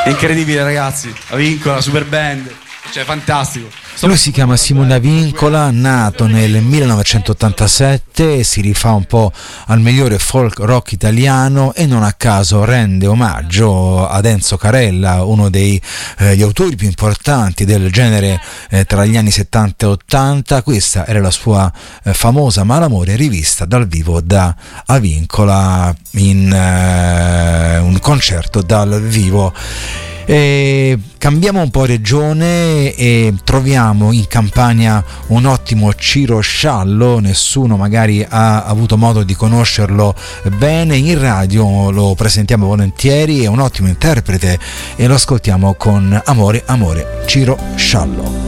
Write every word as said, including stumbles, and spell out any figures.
Incredibile, ragazzi, la Vincola, super band, cioè fantastico. Lui si chiama Simone Vincola, nato nel millenovecentottantasette, e si rifà un po' al migliore folk rock italiano, e non a caso rende omaggio ad Enzo Carella, uno degli eh, autori più importanti del genere eh, tra gli anni settanta e ottanta. Questa era la sua eh, famosa Malamore, rivista dal vivo da Avincola in eh, un concerto dal vivo. E cambiamo un po' regione e troviamo in Campania un ottimo Ciro Sciallo. Nessuno magari ha avuto modo di conoscerlo bene, in radio lo presentiamo volentieri, è un ottimo interprete e lo ascoltiamo con Amore Amore, Ciro Sciallo.